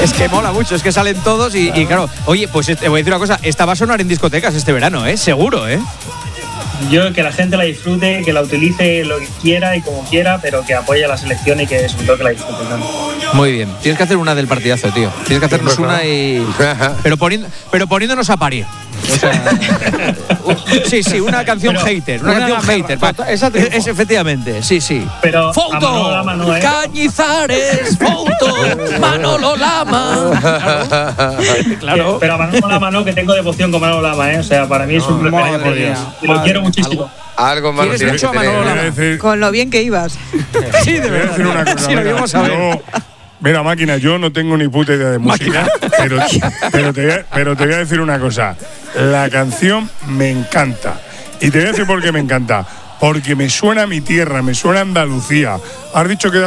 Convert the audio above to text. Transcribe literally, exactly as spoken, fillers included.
Es que mola mucho, es que salen todos y, y claro, oye, pues te voy a decir una cosa, esta va a sonar en discotecas este verano, ¿eh? Seguro, ¿eh? Yo que la gente la disfrute, que la utilice lo que quiera y como quiera, pero que apoye a la selección y que sobre todo que la disfrute, ¿no? Muy bien, tienes que hacer una del partidazo, tío. Tienes que hacernos una y. Pero, poniendo, pero poniéndonos a parir. O sea, sí, sí, una canción pero, hater, una canción no, hater. No, esa es, es efectivamente, sí, sí. Pero Fouto, Lama no, ¿eh? Cañizares, Fouto, Manolo Lama. Claro. claro. Pero a Manolo Lama no, que tengo devoción con Manolo Lama, ¿eh? O sea, para mí es un referente. Lo quiero muchísimo. Algo más ¿Quieres mucho a Manolo Lama? Decir, con lo bien que ibas. Sí, de verdad. Decir una cosa, sí, lo íbamos a ver. Yo, mira, máquina, yo no tengo ni puta idea de música, pero, pero, te voy a, pero te voy a decir una cosa. La canción me encanta. Y te voy a decir por qué me encanta. Porque me suena a mi tierra, me suena a Andalucía. Has dicho que